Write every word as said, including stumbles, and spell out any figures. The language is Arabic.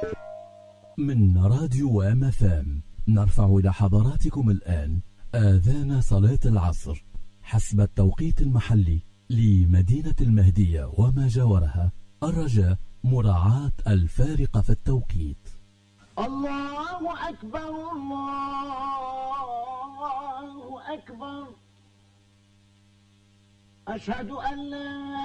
من راديو ام اف ام نرفع إلى حضراتكم الآن آذان صلاة العصر حسب التوقيت المحلي لمدينة المهدية وما جاورها، الرجاء مراعاة الفارق في التوقيت. الله أكبر الله أكبر، أشهد أن لا